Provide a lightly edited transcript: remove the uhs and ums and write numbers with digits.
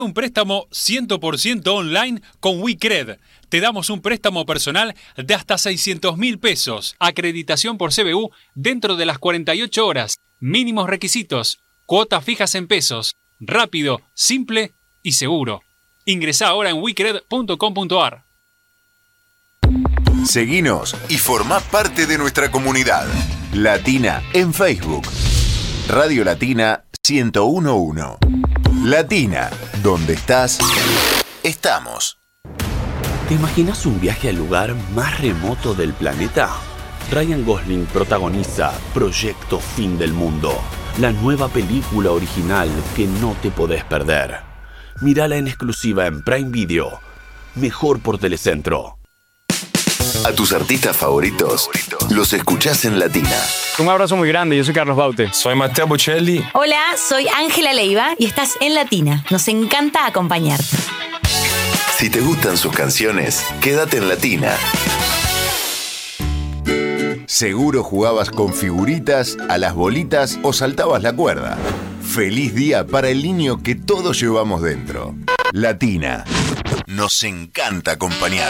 Un préstamo 100% online con WeCred. Te damos un préstamo personal de hasta 600.000 pesos. Acreditación por CBU dentro de las 48 horas. Mínimos requisitos. Cuotas fijas en pesos. Rápido, simple y seguro. Ingresá ahora en wecred.com.ar. Seguinos y formá parte de nuestra comunidad. Latina en Facebook. Radio Latina 1011. Latina, donde estás, estamos. ¿Te imaginas un viaje al lugar más remoto del planeta? Ryan Gosling protagoniza Proyecto Fin del Mundo, la nueva película original que no te podés perder. Mírala en exclusiva en Prime Video, mejor por Telecentro. A tus artistas favoritos los escuchás en Latina. Un abrazo muy grande, yo soy Carlos Baute. Soy Mateo Bocelli. Hola, soy Ángela Leiva y estás en Latina. Nos encanta acompañarte. Si te gustan sus canciones, quédate en Latina. Seguro jugabas con figuritas, a las bolitas o saltabas la cuerda. Feliz día para el niño que todos llevamos dentro. Latina. Nos encanta acompañarte.